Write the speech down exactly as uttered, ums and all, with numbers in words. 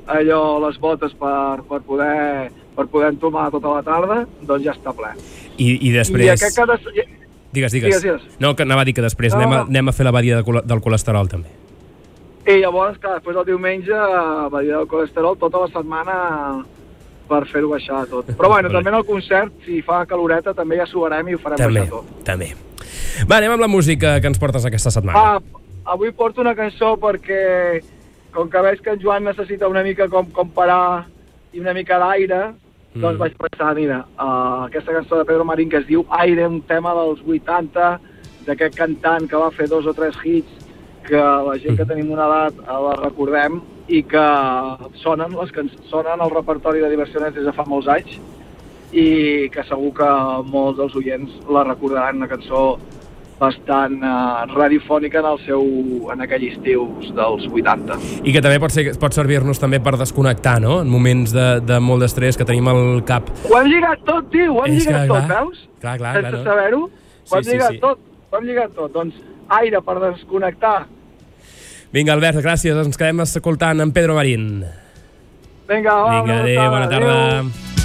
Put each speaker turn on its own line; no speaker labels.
allò, les botes per, per poder per poder entomar tota la tarda, doncs ja està ple.
I, i després...
I aquest cada...
Digues, digues.
Digues, digues.
No, que anava a dir que després no, anem, a, anem a fer la badia de, del colesterol, també.
I llavors, clar, després del diumenge, badia del colesterol, tota la setmana per fer-ho baixar tot. Però bueno, també en el concert, si fa caloreta, també ja subarem i ho farem
també,
baixar tot.
També, Va, anem amb la música que ens portes aquesta setmana.
Ah, avui porto una cançó perquè, com que veig que en Joan necessita una mica com, com parar i una mica d'aire, mm. doncs vaig pensar, mira, uh, aquesta cançó de Pedro Marín que es diu Aire, un tema dels vuitanta, d'aquest cantant que va fer dos o tres hits, que la gent que tenim una edat uh, la recordem i que sonen, les que sonen al repertori de Diversiones des de fa molts anys i que segur que molts dels oients la recordaran, una cançó bastant uh, radiofònica en el seu, en aquell estiu dels vuitanta.
I que també pot, ser, pot servir-nos també per desconnectar, no? En moments de, de molt d'estrès que tenim al cap.
Ho hem lligat tot, tio, ho hem
És
lligat
que,
tot,
clar,
veus?
Clar, clar,
Sense
clar, no?
saber-ho, ho
Sí,
hem
sí,
lligat
sí.
tot, ho hem lligat tot. Doncs aire per desconnectar.
Vinga, Albert, gràcies. Ens quedem escoltant en Pedro Marín.
Vinga, va,
Vinga, adéu, bona tarda.
Adéu.